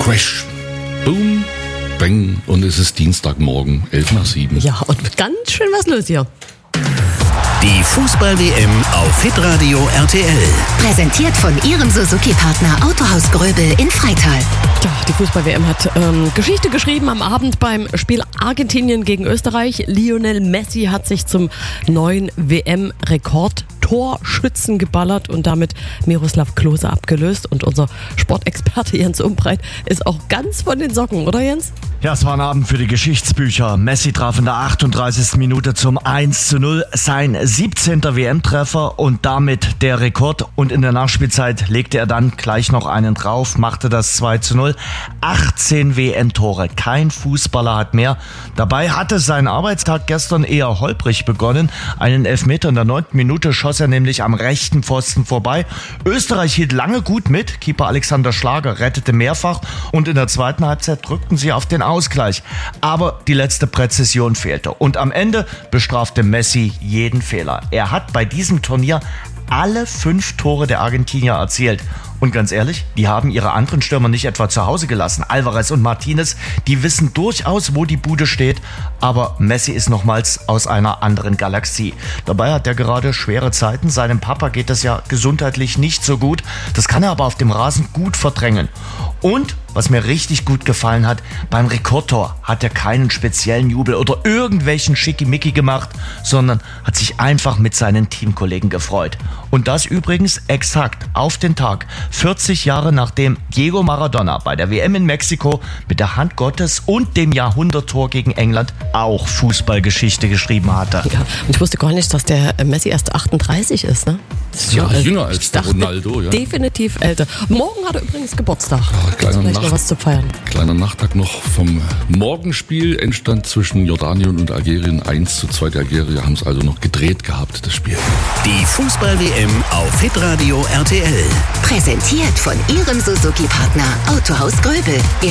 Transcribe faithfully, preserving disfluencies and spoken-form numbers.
Crash. Boom, bang. Und es ist Dienstagmorgen, elf nach sieben. Ja, und ganz schön was los hier. Die Fußball-W M auf Hitradio R T L. Präsentiert von Ihrem Suzuki-Partner Autohaus Gröbel in Freital. Ja, die Fußball-W M hat ähm, Geschichte geschrieben am Abend beim Spiel Argentinien gegen Österreich. Lionel Messi hat sich zum neuen W M-Rekord Torschützen geballert und damit Miroslav Klose abgelöst. Und unser Sportexperte Jens Umbreit ist auch ganz von den Socken, oder Jens? Ja, es war ein Abend für die Geschichtsbücher. Messi traf in der achtunddreißigsten Minute zum eins zu null, sein siebzehnter W M-Treffer und damit der Rekord. Und in der Nachspielzeit legte er dann gleich noch einen drauf, machte das zwei zu null. achtzehn W M-Tore, kein Fußballer hat mehr. Dabei hatte sein Arbeitstag gestern eher holprig begonnen. Einen Elfmeter in der neunten Minute schoss er nämlich am rechten Pfosten vorbei. Österreich hielt lange gut mit. Keeper Alexander Schlager rettete mehrfach und in der zweiten Halbzeit drückten sie auf den Ausgleich. Aber die letzte Präzision fehlte. Und am Ende bestrafte Messi jeden Fehler. Er hat bei diesem Turnier alle fünf Tore der Argentinier erzielt. Und ganz ehrlich, die haben ihre anderen Stürmer nicht etwa zu Hause gelassen. Alvarez und Martinez, die wissen durchaus, wo die Bude steht. Aber Messi ist nochmals aus einer anderen Galaxie. Dabei hat er gerade schwere Zeiten. Seinem Papa geht es ja gesundheitlich nicht so gut. Das kann er aber auf dem Rasen gut verdrängen. Und, was mir richtig gut gefallen hat, beim Rekordtor hat er keinen speziellen Jubel oder irgendwelchen Schickimicki gemacht, sondern hat sich einfach mit seinen Teamkollegen gefreut. Und das übrigens exakt auf den Tag, vierzig Jahre nachdem Diego Maradona bei der W M in Mexiko mit der Hand Gottes und dem Jahrhunderttor gegen England auch Fußballgeschichte geschrieben hatte. Ja, und ich wusste gar nicht, dass der Messi erst achtunddreißig ist, ne? Das ist Ja, schon, jünger als ich der dachte, Ronaldo, ja. Definitiv älter. Morgen hat er übrigens Geburtstag. Ja, Gibt's kleiner vielleicht Nacht- noch was zu feiern. Kleiner Nachtrag noch vom Morgenspiel. Endstand zwischen Jordanien und Algerien eins zu zwei. Die Algerier haben es also noch gedreht gehabt, das Spiel. Die Fußball-W M auf Hitradio R T L. Präsentiert von Ihrem Suzuki-Partner Autohaus Gröbel in